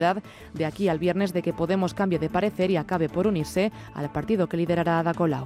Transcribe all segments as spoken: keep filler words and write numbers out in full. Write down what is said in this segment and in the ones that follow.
de aquí al viernes de que Podemos cambie de parecer y acabe por unirse al partido que liderará Ada Colau.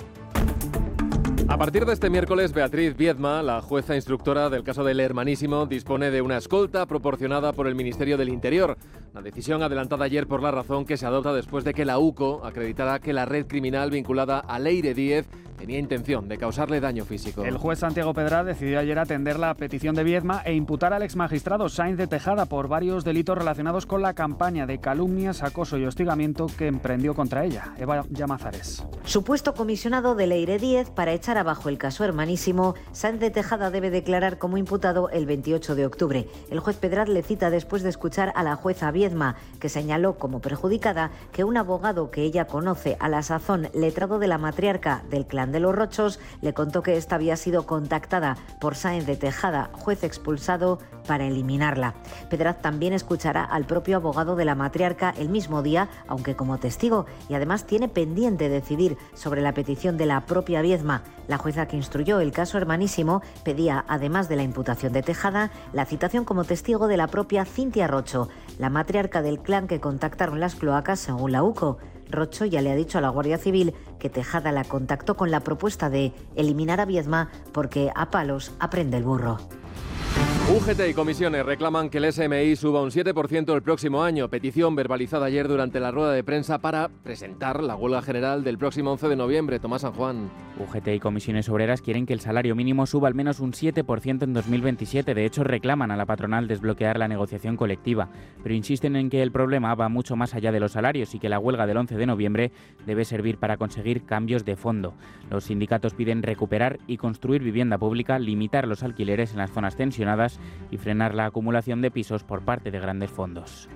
A partir de este miércoles, Beatriz Viedma, la jueza instructora del caso del Hermanísimo, dispone de una escolta proporcionada por el Ministerio del Interior. Una decisión adelantada ayer por La Razón que se adopta después de que la U C O acreditara que la red criminal vinculada a Leire Díez tenía intención de causarle daño físico. El juez Santiago Pedra decidió ayer atender la petición de Viedma e imputar al exmagistrado Sáenz de Tejada por varios delitos relacionados con la campaña de calumnias, acoso y hostigamiento que emprendió contra ella. Eva Llamazares. Supuesto comisionado de Leire Díez para echar abajo el caso Hermanísimo, Sáenz de Tejada debe declarar como imputado el veintiocho de octubre. El juez Pedraz le cita después de escuchar a la jueza Viedma, que señaló como perjudicada que un abogado que ella conoce, a la sazón letrado de la matriarca del clan de los Rochos, le contó que esta había sido contactada por Sáenz de Tejada, juez expulsado, para eliminarla. Pedraz también escuchará al propio abogado de la matriarca el mismo día, aunque como testigo, y además tiene pendiente decidir sobre la petición de la propia Viedma. La jueza que instruyó el caso Hermanísimo pedía, además de la imputación de Tejada, la citación como testigo de la propia Cintia Rocho, la matriarca del clan que contactaron las cloacas según la U C O. Rocho ya le ha dicho a la Guardia Civil que Tejada la contactó con la propuesta de eliminar a Viedma porque a palos aprende el burro. U G T y comisiones reclaman que el S M I suba un siete por ciento el próximo año. Petición verbalizada ayer durante la rueda de prensa para presentar la huelga general del próximo once de noviembre. Tomás San Juan. U G T y comisiones obreras quieren que el salario mínimo suba al menos un siete por ciento en dos mil veintisiete. De hecho, reclaman a la patronal desbloquear la negociación colectiva, pero insisten en que el problema va mucho más allá de los salarios y que la huelga del once de noviembre debe servir para conseguir cambios de fondo. Los sindicatos piden recuperar y construir vivienda pública, limitar los alquileres en las zonas tensionadas y frenar la acumulación de pisos por parte de grandes fondos.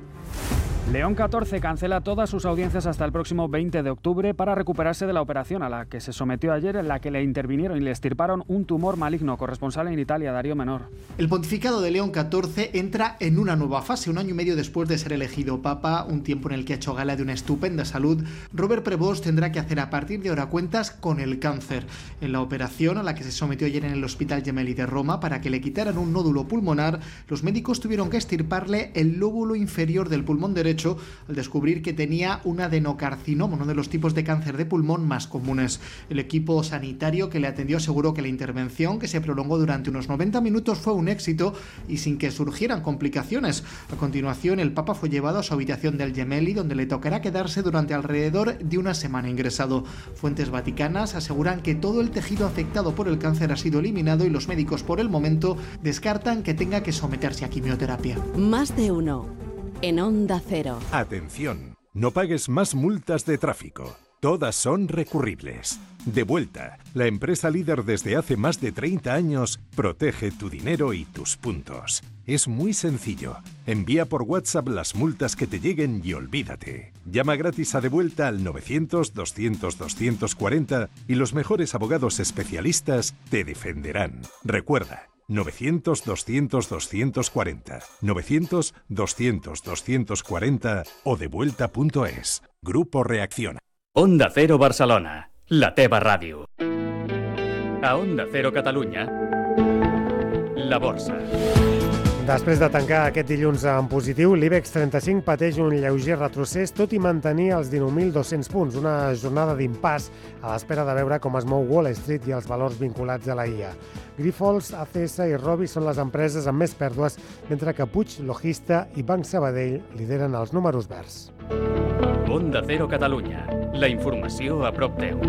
León catorce cancela todas sus audiencias hasta el próximo veinte de octubre para recuperarse de la operación a la que se sometió ayer, en la que le intervinieron y le extirparon un tumor maligno. Corresponsal en Italia, Darío Menor. El pontificado de León catorce entra en una nueva fase, un año y medio después de ser elegido papa, un tiempo en el que ha hecho gala de una estupenda salud. Robert Prevost tendrá que hacer a partir de ahora cuentas con el cáncer. En la operación a la que se sometió ayer en el Hospital Gemelli de Roma para que le quitaran un nódulo pulmonar, los médicos tuvieron que extirparle el lóbulo inferior del pulmón derecho al descubrir que tenía un adenocarcinoma, uno de los tipos de cáncer de pulmón más comunes. El equipo sanitario que le atendió aseguró que la intervención, que se prolongó durante unos noventa minutos, fue un éxito y sin que surgieran complicaciones. A continuación, el Papa fue llevado a su habitación del Gemelli, donde le tocará quedarse durante alrededor de una semana ingresado. Fuentes vaticanas aseguran que todo el tejido afectado por el cáncer ha sido eliminado y los médicos por el momento descartan que tenga que someterse a quimioterapia. Más de uno. En Onda Cero. Atención, no pagues más multas de tráfico. Todas son recurribles. De Vuelta, la empresa líder desde hace más de treinta años, protege tu dinero y tus puntos. Es muy sencillo. Envía por WhatsApp las multas que te lleguen y olvídate. Llama gratis a De Vuelta al novecientos, doscientos, doscientos cuarenta y los mejores abogados especialistas te defenderán. Recuerda, novecientos, doscientos, doscientos cuarenta, novecientos, doscientos, doscientos cuarenta o devuelta punto es. Grupo Reacciona. Onda Cero Barcelona, la teva ràdio. A Onda Cero Catalunya, la borsa. Després de tancar aquest dilluns en positiu, l'IBEX trenta-cinc pateix un lleuger retrocés, tot i mantenir els dinou mil dos-cents punts, una jornada d'impàs a l'espera de veure com es mou Wall Street i els valors vinculats a la I A. Grifols, A C S i Robi són les empreses amb més pèrdues, mentre que Puig, Logista i Banc Sabadell lideren els números verds. Onda Cero Catalunya, la informació a prop teu.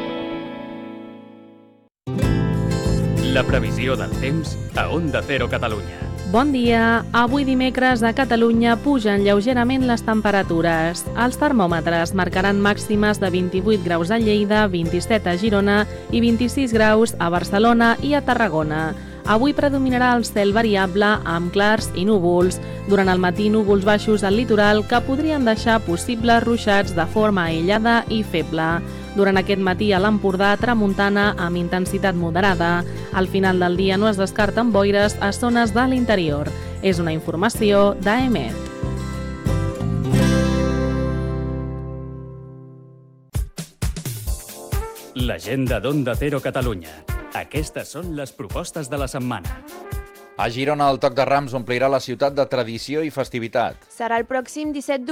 La previsió del temps a Onda Cero Catalunya. Bon dia. Avui dimecres a Catalunya pugen lleugerament les temperatures. Els termòmetres marcaran màximes de vint-i-vuit graus a Lleida, vint-i-set a Girona i vint-i-sis graus a Barcelona i a Tarragona. Avui predominarà el cel variable amb clars i núvols. Durant el matí, núvols baixos al litoral que podrien deixar possibles ruixats de forma aïllada i feble. Durant aquest matí a l'Empordà, tramuntana amb intensitat moderada. Al final del dia no es descarten boires a zones de l'interior. És una informació d'A E M E T. L'agenda d'Onda Cero Catalunya. Aquestes són les propostes de la setmana. A Girona, el Toc de Rams omplirà la ciutat de tradició i festivitat. Serà el pròxim disset d'octubre.